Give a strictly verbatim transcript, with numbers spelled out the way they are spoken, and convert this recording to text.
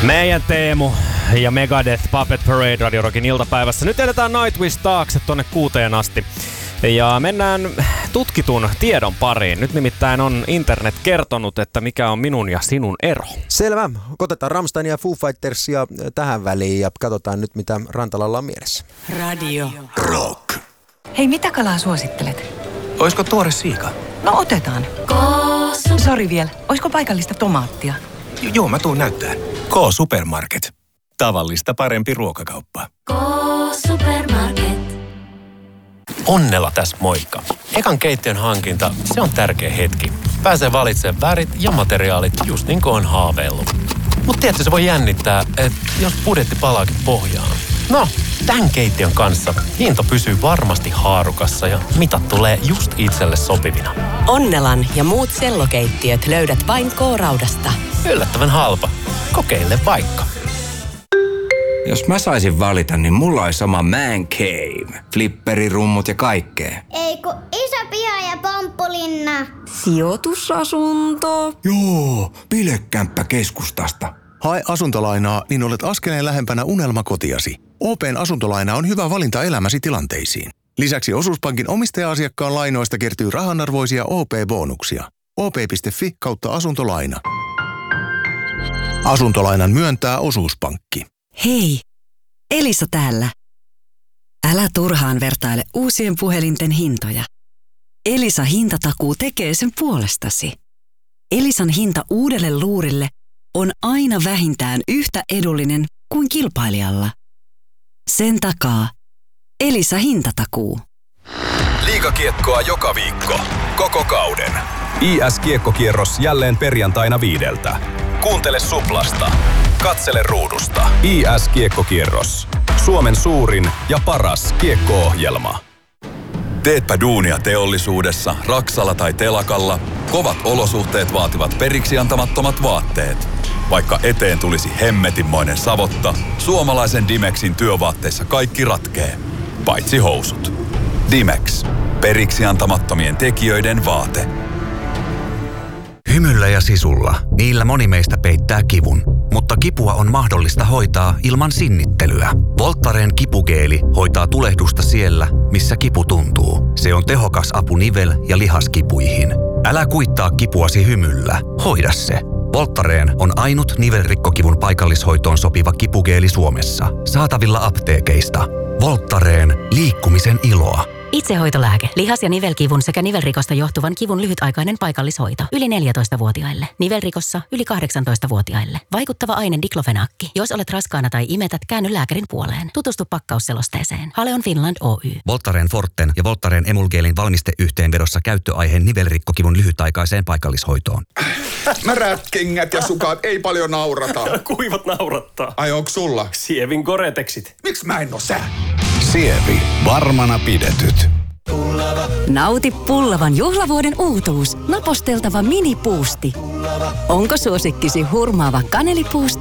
Meidän Teemu ja Megadeth Puppet Parade Radio Rockin iltapäivässä. Nyt edetään Nightwish taakse tonne kuuteen asti. Ja mennään tutkitun tiedon pariin. Nyt nimittäin on internet kertonut, että mikä on minun ja sinun ero. Selvä. Otetaan Rammstein ja Foo Fightersia tähän väliin ja katsotaan nyt, mitä Rantalalla on mielessä. Radio Rock. Hei, mitä kalaa suosittelet? Oisko tuore siika? No otetaan. Sori vielä. Oisko paikallista tomaattia? J- joo, mä tuun näyttää. K-Supermarket. Tavallista parempi ruokakauppa. K-Supermarket. Onnella tässä moikka. Ekan keittiön hankinta, se on tärkeä hetki. Pääsee valitsemaan värit ja materiaalit just niin kuin on haaveillut. Mut tiedätkö, se voi jännittää, että jos budjetti palaakin pohjaan. No, tämän keittiön kanssa hinta pysyy varmasti haarukassa ja mitat tulee just itselle sopivina. Onnelan ja muut sellokeittiöt löydät vain K-Raudasta. Yllättävän halpa. Kokeile vaikka. Jos mä saisin valita, niin mulla olisi oma man cave. Flipperirummut ja kaikkea. Ei kun iso piha ja pomppulinna. Sijoitusasunto. Joo, bilekämppä keskustasta. Hae asuntolainaa, niin olet askeleen lähempänä unelmakotiasi. O P:n asuntolaina on hyvä valinta elämäsi tilanteisiin. Lisäksi Osuuspankin omistaja-asiakkaan lainoista kertyy rahanarvoisia O P-bonuksia. O P piste F I kautta asuntolaina. Asuntolainan myöntää Osuuspankki. Hei, Elisa täällä. Älä turhaan vertaile uusien puhelinten hintoja. Elisa hintatakuu tekee sen puolestasi. Elisan hinta uudelle luurille on aina vähintään yhtä edullinen kuin kilpailijalla. Sen takaa Elisa hintatakuu. Liigakiekkoa joka viikko, koko kauden. I S-kiekkokierros jälleen perjantaina viideltä. Kuuntele Suplasta. Katsele ruudusta. I S-kiekkokierros. Suomen suurin ja paras kiekko-ohjelma. Teetpä duunia teollisuudessa, raksalla tai telakalla, kovat olosuhteet vaativat periksi antamattomat vaatteet. Vaikka eteen tulisi hemmetinmoinen savotta, suomalaisen Dimexin työvaatteissa kaikki ratkee. Paitsi housut. Dimex. Periksi antamattomien tekijöiden vaate. Hymyllä ja sisulla. Niillä moni meistä peittää kivun. Mutta kipua on mahdollista hoitaa ilman sinnittelyä. Voltaren kipugeeli hoitaa tulehdusta siellä, missä kipu tuntuu. Se on tehokas apu nivel- ja lihaskipuihin. Älä kuittaa kipuasi hymyllä. Hoida se. Voltaren on ainut nivelrikkokivun paikallishoitoon sopiva kipugeeli Suomessa. Saatavilla apteekeista. Voltaren. Liikkumisen iloa. Itsehoitolääke. Lihas- ja nivelkivun sekä nivelrikosta johtuvan kivun lyhytaikainen paikallishoito. Yli neljätoistavuotiaille. Nivelrikossa yli kahdeksantoistavuotiaille. Vaikuttava aine diklofenaakki. Jos olet raskaana tai imetät, käänny lääkärin puoleen. Tutustu pakkausselosteeseen. Haleon Finland Oy. Voltaren Forten ja Voltaren Emulgeelin valmisteyhteenvedossa käyttöaiheen nivelrikkokivun lyhytaikaiseen paikallishoitoon. Märät kengät ja sukat, ei paljon naurata. Kuivat naurattaa. Ai onks sulla? Sievin Goreteksit. Miks mä en oo sää? Sievi. Varmana pidetyt. Nauti pullavan juhlavuoden uutuus. Naposteltava minipuusti. Onko suosikkisi hurmaava kanelipuusti